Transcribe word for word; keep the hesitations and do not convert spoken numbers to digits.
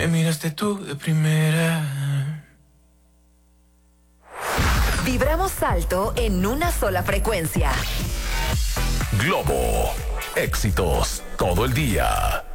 Me miraste tú de primera. Vibramos alto en una sola frecuencia. Globo. Éxitos todo el día.